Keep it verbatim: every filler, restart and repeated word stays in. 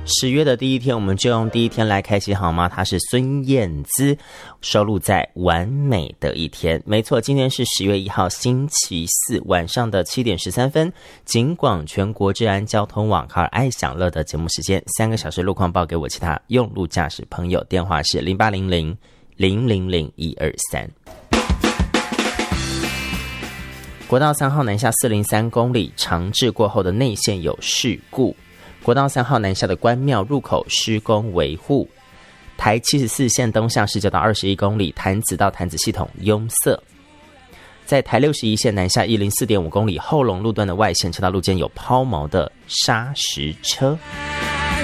十月的第一天，我们就用第一天来开启好吗？它是孙燕姿收录在《完美的一天》。没错，今天是十月一号星期四晚上的七点十三分，警广全国治安交通网卡尔爱享乐的节目时间，三个小时路况报给我其他用路驾驶朋友，电话是零八零零零零零一二三。国道三号南下四零三公里，长治过后的内线有事故。国道三号南下的关庙入口施工维护。台七十四线东向市交道二十一公里，潭子到潭子系统拥塞。在台六十一线南下一零四点五公里，后龙路段的外线车道路肩有抛锚的砂石车。